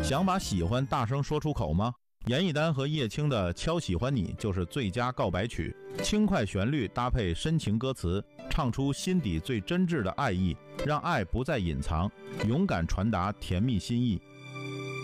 想把喜欢大声说出口吗？严艺丹和叶青的《敲喜欢你》就是最佳告白曲，轻快旋律搭配深情歌词，唱出心底最真挚的爱意，让爱不再隐藏，勇敢传达甜蜜心意。